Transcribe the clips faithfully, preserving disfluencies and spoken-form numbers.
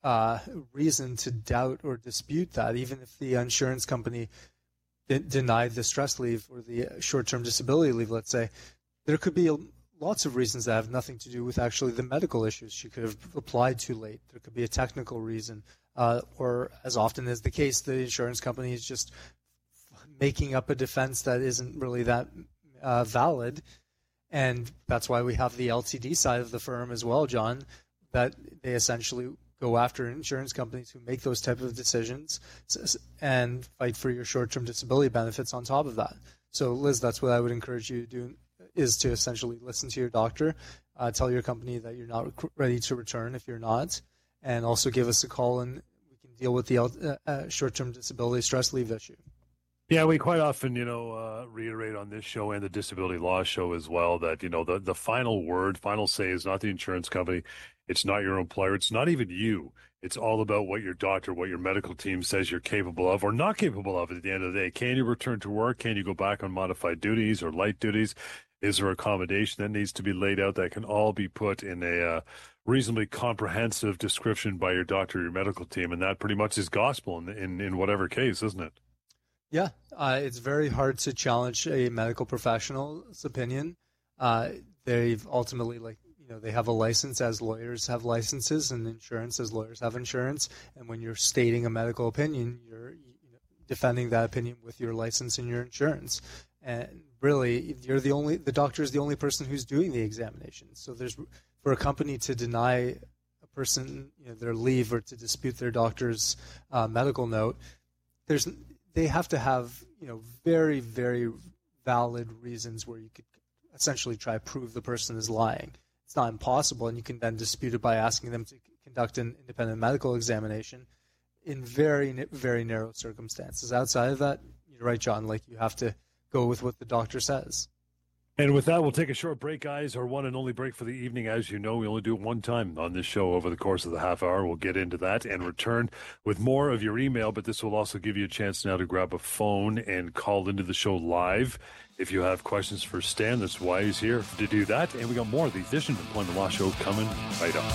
uh, reason to doubt or dispute that, even if the insurance company de- denied the stress leave or the short-term disability leave, let's say. There could be lots of reasons that have nothing to do with actually the medical issues. She could have applied too late. There could be a technical reason, uh, or as often is the case, the insurance company is just making up a defense that isn't really that uh, valid. And that's why we have the L T D side of the firm as well, John, that they essentially go after insurance companies who make those type of decisions and fight for your short-term disability benefits on top of that. So, Liz, that's what I would encourage you to do, is to essentially listen to your doctor, uh, tell your company that you're not ready to return if you're not, and also give us a call and we can deal with the uh, uh, short-term disability stress leave issue. Yeah, we quite often, you know, uh, reiterate on this show and the disability law show as well that, you know, the, the final word, final say is not the insurance company. It's not your employer. It's not even you. It's all about what your doctor, what your medical team says you're capable of or not capable of at the end of the day. Can you return to work? Can you go back on modified duties or light duties? Is there accommodation that needs to be laid out that can all be put in a uh, reasonably comprehensive description by your doctor or your medical team? And that pretty much is gospel in, in, in whatever case, isn't it? Yeah, uh, it's very hard to challenge a medical professional's opinion. Uh, they've ultimately, like, you know, they have a license as lawyers have licenses, and insurance as lawyers have insurance. And when you're stating a medical opinion, you're you know, defending that opinion with your license and your insurance. And really, you're the only, the doctor is the only person who's doing the examination. So there's, for a company to deny a person, you know, their leave or to dispute their doctor's uh, medical note, there's they have to have, you know, very, very valid reasons where you could essentially try to prove the person is lying. It's not impossible, and you can then dispute it by asking them to conduct an independent medical examination in very, very narrow circumstances. Outside of that, you're right, John, like you have to go with what the doctor says. And with that, we'll take a short break, guys, our one and only break for the evening. As you know, we only do it one time on this show over the course of the half hour. We'll get into that and return with more of your email, but this will also give you a chance now to grab a phone and call into the show live. If you have questions for Stan, that's why he's here to do that. And we got more of the Vision Employment Law Show coming right up.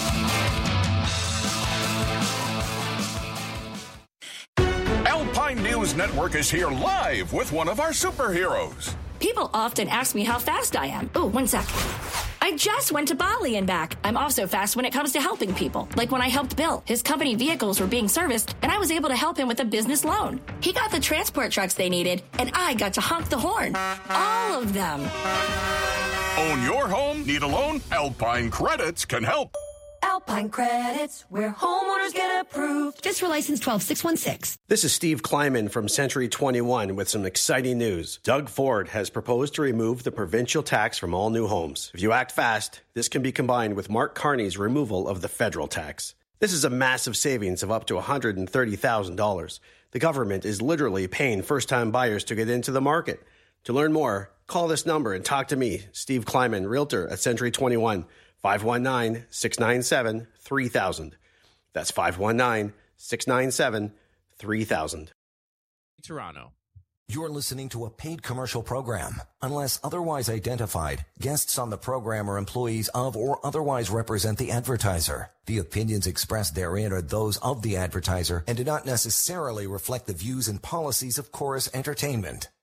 Alpine News Network is here live with one of our superheroes. People often ask me how fast I am. Oh, one sec. I just went to Bali and back. I'm also fast when it comes to helping people. Like when I helped Bill. His company vehicles were being serviced, and I was able to help him with a business loan. He got the transport trucks they needed, and I got to honk the horn. All of them. Own your home? Need a loan? Alpine Credits can help. Alpine Credits, where homeowners get approved. Just for license twelve six one six. This is Steve Kleiman from Century twenty-one with some exciting news. Doug Ford has proposed to remove the provincial tax from all new homes. If you act fast, this can be combined with Mark Carney's removal of the federal tax. This is a massive savings of up to one hundred thirty thousand dollars. The government is literally paying first-time buyers to get into the market. To learn more, call this number and talk to me, Steve Kleiman, Realtor at Century twenty-one. five one nine, six nine seven, three thousand. That's five one nine, six nine seven, three thousand. Toronto. You're listening to a paid commercial program. Unless otherwise identified, guests on the program are employees of or otherwise represent the advertiser. The opinions expressed therein are those of the advertiser and do not necessarily reflect the views and policies of Chorus Entertainment.